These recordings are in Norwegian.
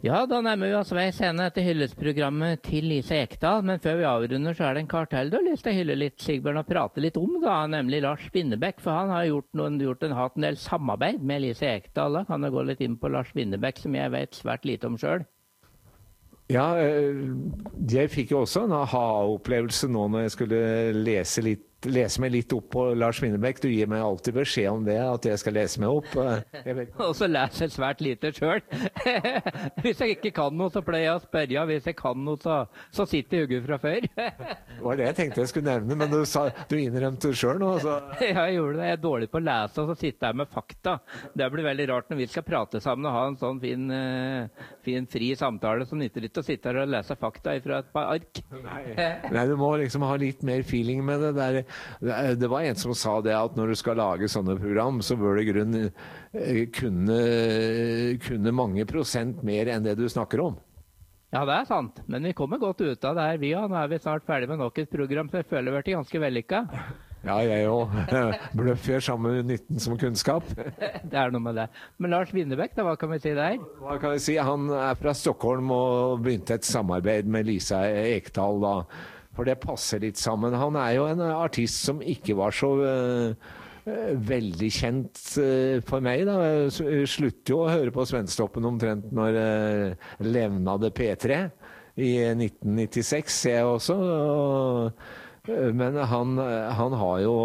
Ja, da nærmer vi oss veis ende etter hyllesprogrammet til Lise Ekdahl, men før vi avrunder så er det en kar til du har lyst til å hylle litt, Sigbjørn, og prate litt om, da, nemlig Lars Winnerbäck, for han har hatt en del samarbeid med Lise Ekdahl. Da kan du gå litt inn på Lars Winnerbäck, som jeg vet svært lite om selv. Ja, jeg fikk jo også en aha-opplevelse nå når jeg skulle lese meg litt opp på Lars Winnerbäck. Du gir meg alltid beskjed om det, at jeg skal lese meg opp. Og så leser jeg svært lite selv. Hvis jeg ikke kan noe, så pleier jeg å spørre. Hvis jeg kan noe, så sitter jeg hugget fra før. Det var det jeg tenkte jeg skulle nevne, men du innrømte det selv nå. Så. Ja, jeg gjorde det. Jeg er dårlig på å lese, og så sitter jeg med fakta. Det blir veldig rart når vi skal prate sammen og ha en sånn fin fri samtale, så nytter det ikke å sitte her og lese fakta fra et par ark. Nei, du må liksom ha litt mer feeling med det. Det var en som sa det, at når du skal lage sånne program, så bør du i grunnen kunne mange prosent mer enn det du snakker om. Ja, det er sant, men vi kommer godt ut av det her, vi. Nå er vi snart ferdig med nok et program, så jeg føler vi har vært ganske vellykket. Ja, jeg også. Bløff gjør samme nytten som kunnskap. Det er noe med det. Men Lars Winnerbäck, da, hva kan vi si der? Hva kan vi si? Han er fra Stockholm og begynte et samarbeid med Lise Ekdahl da. For det passer litt sammen. Han er jo en artist som ikke var så veldig kjent for meg. Da. Jeg slutter jo å høre på Svensktoppen omtrent når levnade P3 i 1996, ser jeg også. Men han har jo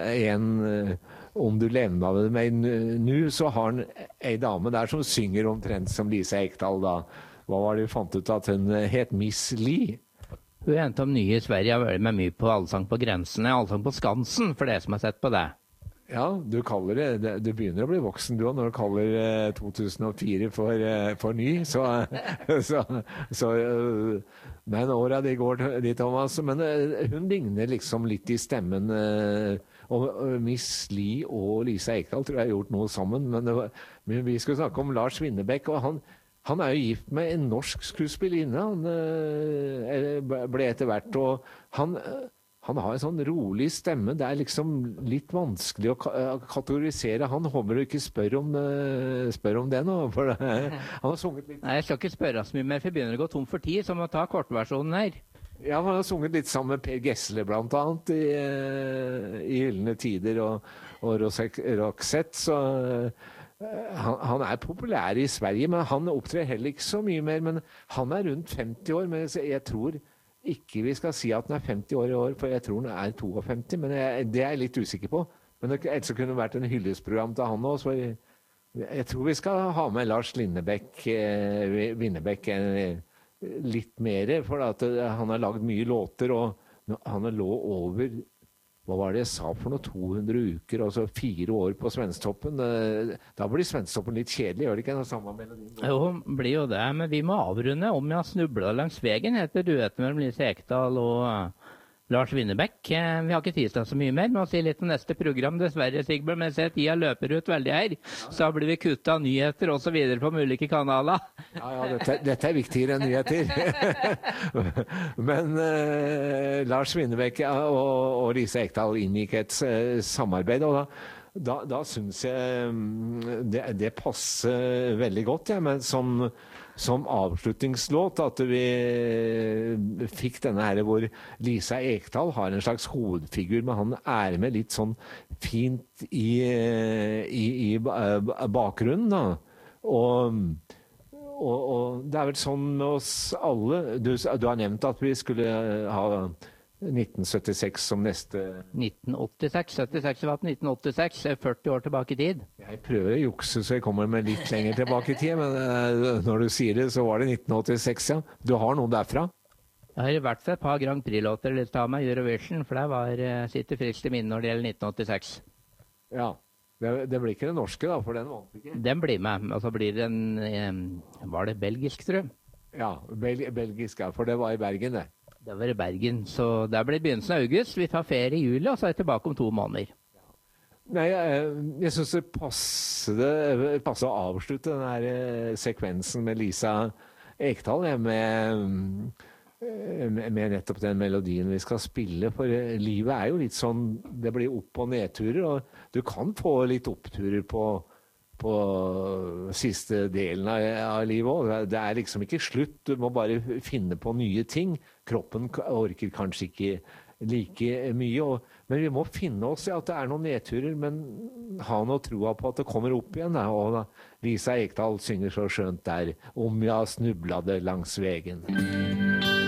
om du levnade meg nå, så har han en dame der som synger omtrent som Lise Ekdahl da. Hva var det vi fant ut at hun het Miss Li? Hun er en av nye i Sverige, har vært med mye på Allsang på grensene, Allsang på Skansen, for det som har sett på det. Ja, du kaller det, du begynner å bli voksen du også, når du kaller 2004 for ny, men året de går dit, Thomas, men hun ligner liksom litt i stemmen, og Miss Li og Lise Ekdahl tror jeg har gjort noe sammen, men vi skulle snakke om Lars Winnerbäck, og han er jo gift med en norsk skuespillerinne. Han ble etter hvert, og han har en sånn rolig stemme. Det er liksom litt vanskelig å kategorisere. Han håper du ikke spør om det nå, for han har sunget litt. Nei, jeg skal ikke spørre så mye mer, for jeg begynner å gå tom for tid, så må jeg ta kortversjonen her. Ja, han har sunget litt sammen med Per Gessle, blant annet, i Gyllene Tider og Roxette, så... Han er populær i Sverige, men han opptrer heller ikke så mye mer. Men han er rundt 50 år, men jeg tror ikke vi skal si at han er 50 år i år, for jeg tror han er 52, men det er jeg litt usikker på. Men ellers så kunne det vært en hyllesprogram til han også, så jeg tror vi skal ha med Lars Winnerbäck litt mer, for at han har laget mye låter, og han lå over... Hva var det jeg sa for noe? 200 uker, altså 4 år på Svensktoppen. Da blir Svensktoppen litt kjedelig, gjør det ikke? Samme melodien. Jo, blir jo det, men vi må avrunde om jeg har snublet langs vegen, heter duetten mellom Lise Ekdahl og Lars Winnerbäck. Vi har ikke tid til så mye mer, men å si litt om neste program, dessverre, Sigbjørn, men jeg ser tida løper ut veldig her, så blir vi kuttet av nyheter og så videre på ulike kanaler. Ja, dette er viktigere enn nyheter. Men Lars Winnerbäck og Lise Ekdahl inngikk et samarbeid, og da synes jeg det passer veldig godt, ja, men som avslutningslåt, at vi fikk denne her hvor Lise Ekdahl har en slags hovedfigur, men han er med litt sånn fint i bakgrunnen da. Og det er vel sånn med oss alle. Du har nevnt at vi skulle ha 1976 som neste... 1986, 76 var 1986, 40 år tilbake i tid. Jeg prøver å jukse så jeg kommer med litt lenger tilbake i tid, men når du sier det, så var det 1986, ja. Du har noe derfra? Jeg har i hvert fall et par Grand Prix-låter litt av meg i Eurovision, for det sitter friskt i minne når det gjelder 1986. Ja, det blir ikke det norske da, for den vant ikke. Den blir med, og så blir det var det belgisk, tror jeg? Ja, belgisk, ja, for det var i Bergen, det. Det var i Bergen, så det blir begynnelsen av august. Vi tar ferie i juli, og så er jeg tilbake om 2 måneder. Nei, jeg synes det passer å avslutte den her sekvensen med Lise Ekdahl, med nettopp den melodien vi skal spille, for livet er jo litt sånn, det blir opp- og nedturer, og du kan få litt oppturer på på siste delen av livet også. Det er liksom ikke slutt, du må bare finne på nye ting. Kroppen orker kanskje ikke like mye, men vi må finne oss i at det er noen nedturer, men ha noe troa på at det kommer opp igjen. Og da, Lisa Ekdahl synger så skjønt der, om jeg snublet langs vegen.